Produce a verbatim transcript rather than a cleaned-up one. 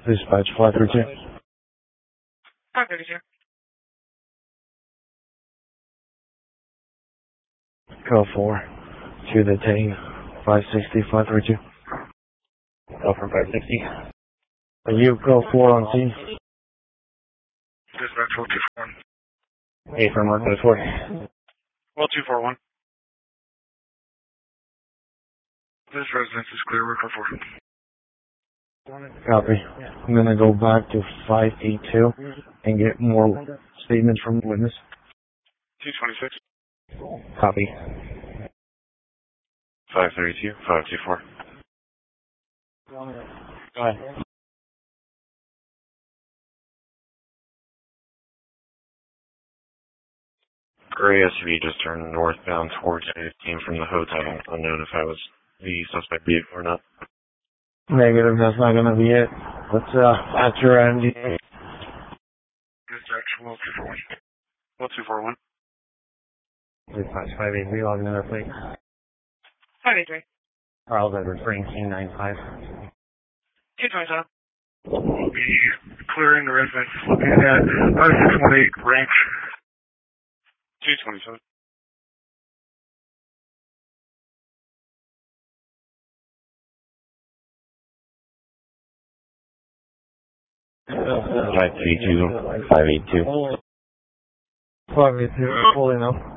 Dispatch five thirty-two. five thirty-two. Call four. To detain five sixty, five thirty-two. Call from five sixty. Are you call four on scene? Dispatch twelve two four one. Hey, from one code four. twelve two four one. This residence is clear. We're code four. Copy. I'm gonna go back to five eight two and get more statements from the witness. two twenty-six. Copy. five thirty-two, five two four. Go ahead. Gray S U V just turned northbound towards it. It came from the hotel. Unknown if that was the suspect vehicle or not. Negative, that's not gonna be it. Let's, uh, that's your M D A. Dispatch twelve two four one. twelve two four one. Dispatch five eight three, logging in our plate. five eight three. Charles Edward Spring, King nine five. two twenty-seven. We'll be clearing the residence. Looking at five six one eight ranch. two twenty-seven. five three two, five eight two. five eight two, fully enough.